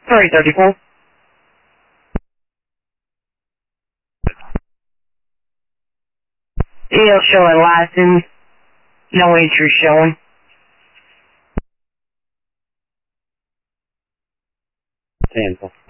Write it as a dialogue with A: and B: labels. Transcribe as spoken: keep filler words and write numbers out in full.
A: three thirty-four. E L showing license. No entry showing.
B: Tampa.